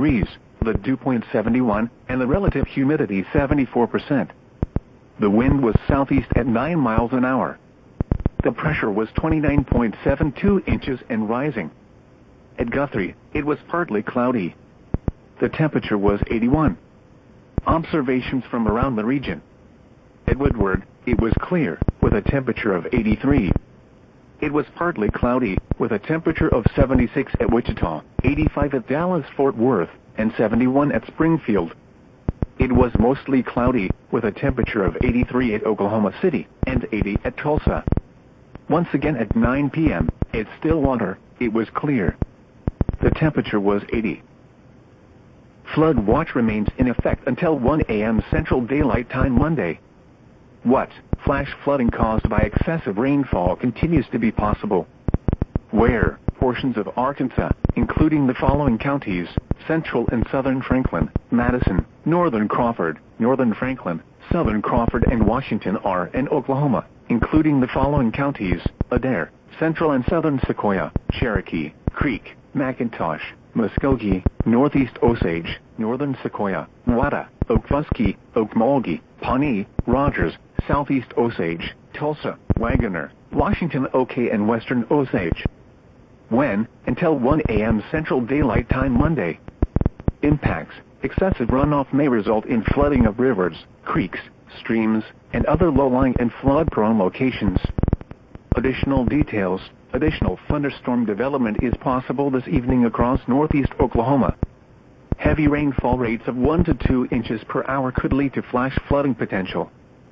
degrees, the dew point 71, and the relative humidity 74%. The wind was southeast at 9 miles an hour. The pressure was 29.72 inches and rising. At Guthrie, it was partly cloudy. The temperature was 81. Observations from around the region. At Woodward, it was clear, with a temperature of 83. It was partly cloudy, with a temperature of 76 at Wichita, 85 at Dallas-Fort Worth, and 71 at Springfield. It was mostly cloudy, with a temperature of 83 at Oklahoma City, and 80 at Tulsa. Once again at 9 p.m., at Stillwater, it was clear. The temperature was 80. Flood watch remains in effect until 1 a.m. Central Daylight Time Monday. What? Flash flooding caused by excessive rainfall continues to be possible. Where? Portions of Arkansas, including the following counties: Central and Southern Franklin, Madison, Northern Crawford, Northern Franklin, Southern Crawford and Washington are, and Oklahoma, including the following counties: Adair, Central and Southern Sequoia, Cherokee, Creek, McIntosh, Muskogee, Northeast Osage, Northern Sequoia, Wada, Okfuskee, Okmulgee, Pawnee, Rogers, Southeast Osage, Tulsa, Wagoner, Washington OK and Western Osage. When? Until 1 a.m. Central Daylight Time Monday. Impacts. Excessive runoff may result in flooding of rivers, creeks, streams, and other low-lying and flood-prone locations. Additional details. Additional thunderstorm development is possible this evening across northeast Oklahoma. Heavy rainfall rates of 1 to 2 inches per hour could lead to flash flooding potential.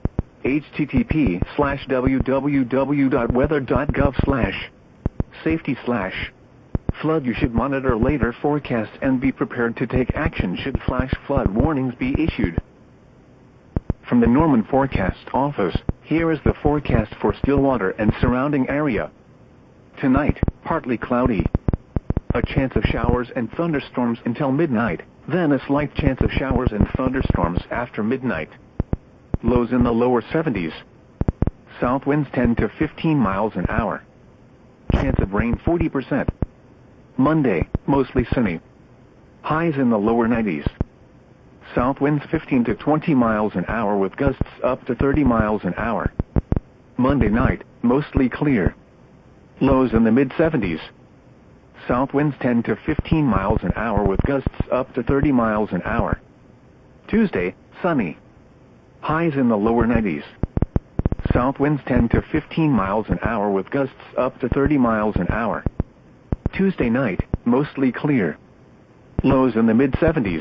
http://www.weather.gov/safety/flood. You should monitor later forecasts and be prepared to take action should flash flood warnings be issued. From the Norman Forecast Office, here is the forecast for Stillwater and surrounding area. Tonight, partly cloudy. A chance of showers and thunderstorms until midnight, then a slight chance of showers and thunderstorms after midnight. Lows in the lower 70s. South winds 10 to 15 miles an hour. Chance of rain 40%. Monday, mostly sunny. Highs in the lower 90s. South winds 15 to 20 miles an hour with gusts up to 30 miles an hour. Monday night, mostly clear. Lows in the mid-70s. South winds 10 to 15 miles an hour with gusts up to 30 miles an hour. Tuesday, sunny. Highs in the lower 90s. South winds 10 to 15 miles an hour with gusts up to 30 miles an hour. Tuesday night, mostly clear. Lows in the mid-70s.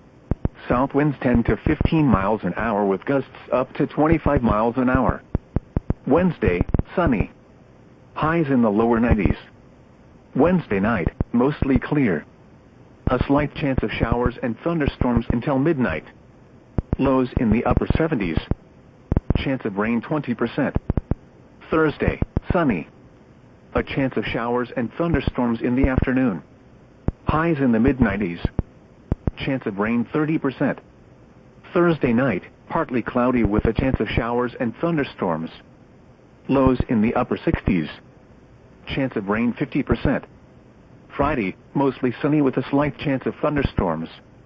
South winds 10 to 15 miles an hour with gusts up to 25 miles an hour. Wednesday, sunny. Highs in the lower 90s. Wednesday night, mostly clear. A slight chance of showers and thunderstorms until midnight. Lows in the upper 70s. Chance of rain 20%. Thursday, sunny. A chance of showers and thunderstorms in the afternoon. Highs in the mid-90s. Chance of rain 30%. Thursday night, partly cloudy with a chance of showers and thunderstorms. Lows in the upper 60s. Chance of rain 50%. Friday, mostly sunny with a slight chance of thunderstorms.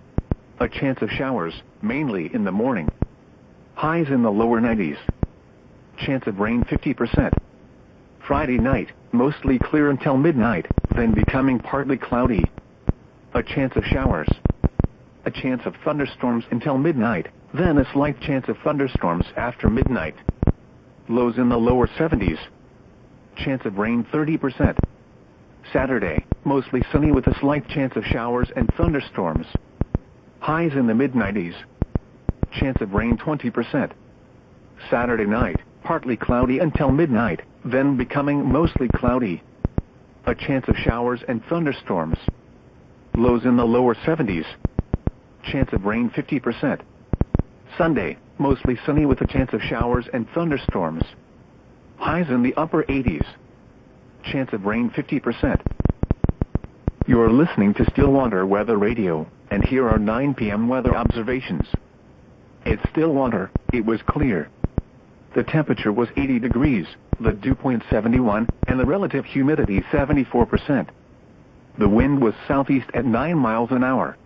A chance of showers, mainly in the morning. Highs in the lower 90s. Chance of rain 50%. Friday night, mostly clear until midnight, then becoming partly cloudy. A chance of showers. A chance of thunderstorms until midnight, then a slight chance of thunderstorms after midnight. Lows in the lower 70s. Chance of rain 30%. Saturday, mostly sunny with a slight chance of showers and thunderstorms. Highs in the mid-90s. Chance of rain 20%. Saturday night, partly cloudy until midnight, then becoming mostly cloudy. A chance of showers and thunderstorms. Lows in the lower 70s. Chance of rain 50%. Sunday, mostly sunny with a chance of showers and thunderstorms. Highs in the upper 80s. Chance of rain 50%. You're listening to Stillwater Weather Radio, and here are 9 p.m. weather observations. At Stillwater, it was clear. The temperature was 80 degrees, the dew point 71, and the relative humidity 74%. The wind was southeast at 9 miles an hour.